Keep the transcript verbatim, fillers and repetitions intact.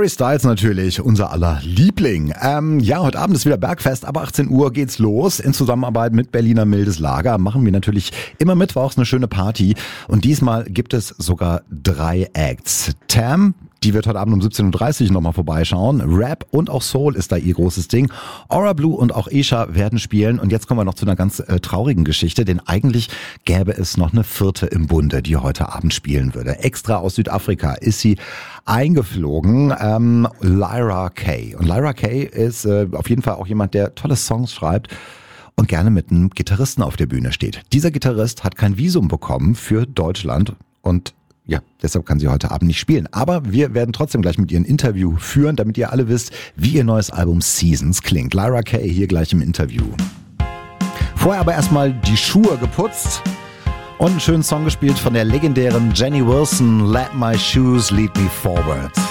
Harry Styles natürlich, unser aller Liebling. Ähm, ja, heute Abend ist wieder Bergfest, aber achtzehn Uhr geht's los. In Zusammenarbeit mit Berliner Mildes Lager machen wir natürlich immer mittwochs eine schöne Party. Und diesmal gibt es sogar drei Acts. Tam, die wird heute Abend um siebzehn Uhr dreißig nochmal vorbeischauen. Rap und auch Soul ist da ihr großes Ding. Aura Blue und auch Esha werden spielen. Und jetzt kommen wir noch zu einer ganz äh, traurigen Geschichte, denn eigentlich gäbe es noch eine vierte im Bunde, die heute Abend spielen würde. Extra aus Südafrika ist sie eingeflogen, ähm, Lyra Kay. Und Lyra Kay ist äh, auf jeden Fall auch jemand, der tolle Songs schreibt und gerne mit einem Gitarristen auf der Bühne steht. Dieser Gitarrist hat kein Visum bekommen für Deutschland und ja, deshalb kann sie heute Abend nicht spielen. Aber wir werden trotzdem gleich mit ihr ein Interview führen, damit ihr alle wisst, wie ihr neues Album Seasons klingt. Lyra Kay hier gleich im Interview. Vorher aber erstmal die Schuhe geputzt und einen schönen Song gespielt von der legendären Jenny Wilson, Let My Shoes Lead Me Forward.